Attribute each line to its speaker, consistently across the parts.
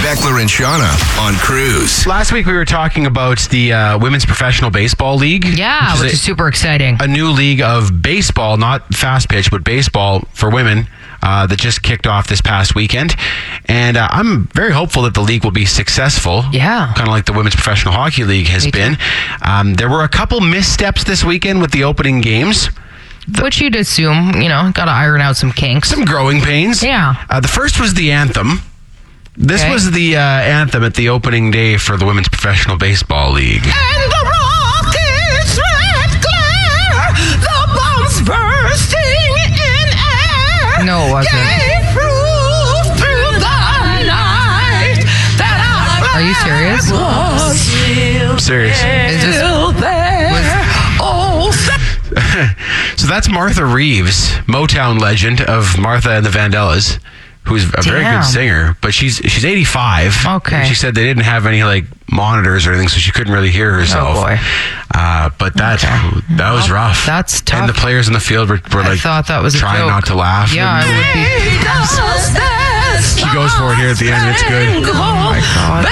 Speaker 1: Beckler and Shauna on Cruise.
Speaker 2: Last week we were talking about the Women's Professional Baseball League.
Speaker 3: Yeah, which is super exciting.
Speaker 2: A new league of baseball, not fast pitch, but baseball for women that just kicked off this past weekend. And I'm very hopeful that the league will be successful.
Speaker 3: Yeah.
Speaker 2: Kind of like the Women's Professional Hockey League has been. There were a couple missteps this weekend with the opening games.
Speaker 3: Which you'd assume, got to iron out some kinks.
Speaker 2: Some growing pains.
Speaker 3: Yeah.
Speaker 2: The first was the anthem. This was the anthem at the opening day for the Women's Professional Baseball League.
Speaker 4: And the rockets red glare, the bombs bursting in air.
Speaker 3: No, it wasn't.
Speaker 4: Gave proof through the night that
Speaker 3: Are you serious?
Speaker 2: I'm serious.
Speaker 3: Is this,
Speaker 2: So that's Martha Reeves, Motown legend of Martha and the Vandellas, who's a very good singer, but she's 85.
Speaker 3: Okay.
Speaker 2: She said they didn't have any monitors or anything, so she couldn't really hear herself.
Speaker 3: Oh boy.
Speaker 2: But that was rough.
Speaker 3: That's tough.
Speaker 2: And the players in the field were
Speaker 3: I thought that was a
Speaker 2: trying
Speaker 3: joke.
Speaker 2: not to laugh.
Speaker 3: Yeah, it would be.
Speaker 2: She goes for it here at the end. It's good.
Speaker 3: Oh my God.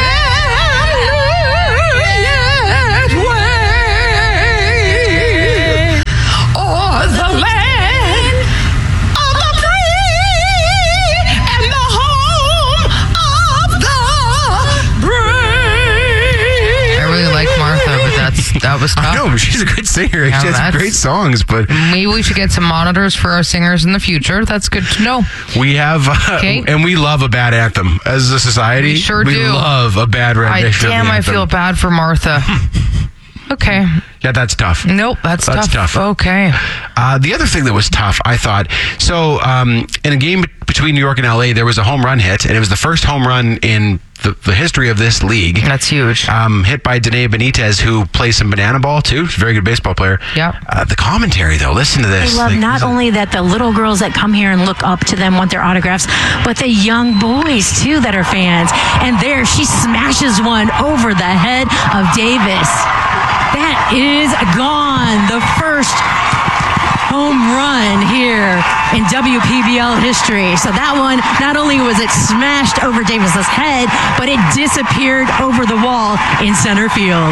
Speaker 3: That was tough.
Speaker 2: I know, she's a good singer.
Speaker 3: Yeah,
Speaker 2: she has great songs, but
Speaker 3: maybe we should get some monitors for our singers in the future. That's good to know.
Speaker 2: We have, and we love a bad anthem as a society.
Speaker 3: We sure do.
Speaker 2: We love a bad rendition.
Speaker 3: I feel bad for Martha. Okay.
Speaker 2: Yeah, that's tough.
Speaker 3: Nope, that's tough. Okay.
Speaker 2: The other thing that was tough, I thought, so in a game between New York and LA, there was a home run hit, and it was the first home run in the history of this league.
Speaker 3: That's huge.
Speaker 2: Hit by Danae Benitez, who plays some banana ball, too. She's a very good baseball player.
Speaker 3: Yeah.
Speaker 2: The commentary, though, listen to this.
Speaker 5: I love not only that the little girls that come here and look up to them want their autographs, but the young boys, too, that are fans. And there, she smashes one over the head of Davis. That is gone. The first home run here in WPBL history. So that one, not only was it smashed over Davis's head, but it disappeared over the wall in center field.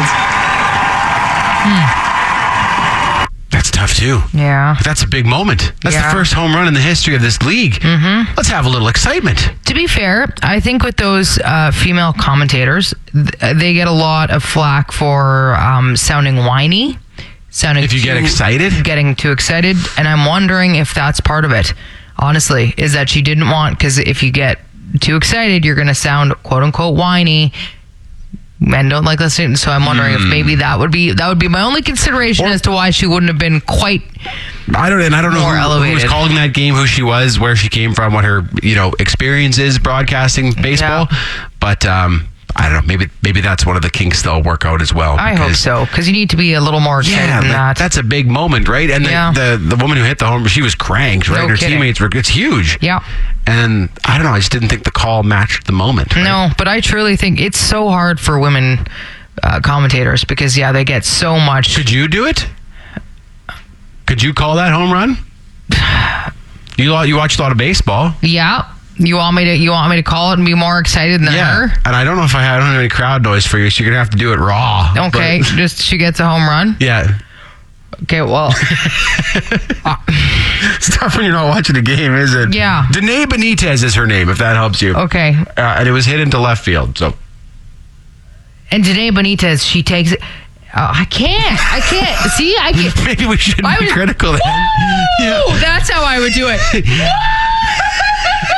Speaker 2: That's tough, too.
Speaker 3: Yeah.
Speaker 2: But that's a big moment. That's the first home run in the history of this league. Mm-hmm. Let's have a little excitement.
Speaker 3: To be fair, I think with those female commentators, they get a lot of flack for sounding whiny. Getting too excited. And I'm wondering if that's part of it, honestly, is that she didn't want, because if you get too excited, you're going to sound quote unquote whiny. Men don't like listening, so I'm wondering if maybe that would be my only consideration as to why she wouldn't have been quite.
Speaker 2: I don't know who was calling that game, who she was, where she came from, what her experience is broadcasting baseball, but I don't know. Maybe that's one of the kinks they'll work out as well.
Speaker 3: I hope so, because you need to be a little more excited than that.
Speaker 2: That's a big moment, right? And the woman who hit the home, she was cranked, right? Her teammates were. It's huge.
Speaker 3: Yeah.
Speaker 2: And I don't know. I just didn't think the call matched the moment. Right?
Speaker 3: No, but I truly think it's so hard for women commentators because they get so much.
Speaker 2: Could you do it? Could you call that home run? You watched a lot of baseball.
Speaker 3: Yeah. You want me to call it and be more excited than her?
Speaker 2: And I don't know if I don't have any crowd noise for you, so you're gonna have to do it raw.
Speaker 3: Okay, just she gets a home run.
Speaker 2: Yeah.
Speaker 3: Okay, well,
Speaker 2: it's tough when you're not watching a game, is it?
Speaker 3: Yeah.
Speaker 2: Danae Benitez is her name, if that helps you.
Speaker 3: Okay.
Speaker 2: And it was hit into left field. So.
Speaker 3: And Danae Benitez, she takes it. I can't. See, I can't.
Speaker 2: Maybe we shouldn't be critical then.
Speaker 3: Yeah. That's how I would do it.